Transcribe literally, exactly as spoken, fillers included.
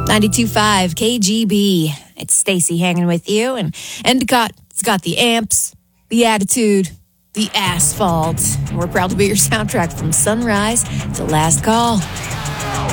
ninety-two point five K G B. It's Stacy hanging with you. And Endicott's got the amps, the attitude, the asphalt. We're proud to be your soundtrack from sunrise to last call.